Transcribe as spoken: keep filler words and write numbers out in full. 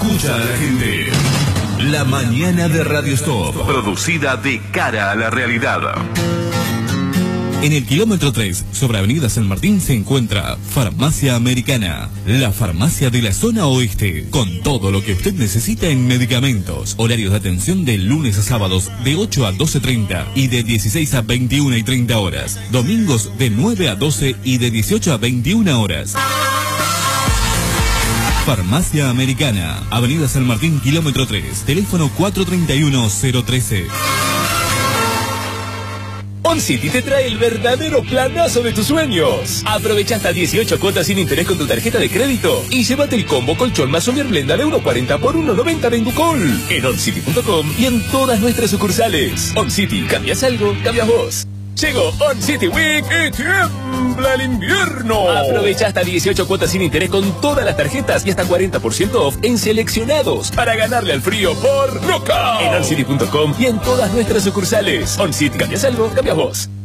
escucha a la gente. La mañana de Radio Stop, producida de cara a la realidad. En el kilómetro tres, sobre Avenida San Martín, se encuentra Farmacia Americana, la farmacia de la zona oeste, con todo lo que usted necesita en medicamentos. Horarios de atención de lunes a sábados de ocho a doce treinta y de dieciséis a veintiuna y treinta horas. Domingos de nueve a doce y de dieciocho a veintiuna horas. Farmacia Americana, Avenida San Martín, kilómetro tres, teléfono cuatro tres uno cero uno tres. OnCity te trae el verdadero planazo de tus sueños. Aprovecha hasta dieciocho cuotas sin interés con tu tarjeta de crédito y llévate el combo colchón más Soler Blenda de uno cuarenta por uno noventa de Inducol en oncity punto com y en todas nuestras sucursales. OnCity, cambias algo, cambias vos. Llegó OnCity Week y tiembla el invierno. Aprovecha hasta dieciocho cuotas sin interés con todas las tarjetas y hasta cuarenta por ciento off en seleccionados para ganarle al frío por Knockout en oncity punto com y en todas nuestras sucursales. OnCity, cambias algo, cambias vos.